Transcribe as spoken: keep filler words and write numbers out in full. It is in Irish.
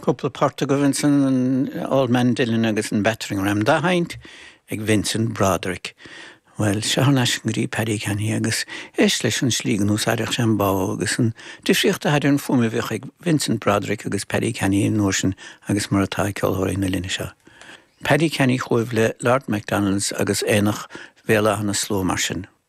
Cúpla páirte go Vincent an Old Man Dillon agus an Battering Ram da haint ag Vincent Broderick. Well, se leis an grí Paddy Kenny agus is leis an slígan ús aireach sem bá agus an difriochta haidir an fuma bhíoch ag Vincent Broderick agus Paddy Kenny in nósin agus mar atá ceolthóirí na linne seo. Paddy Kenny chuibh le Lord MacDonald's agus éanach bhéla an na sló mar sin.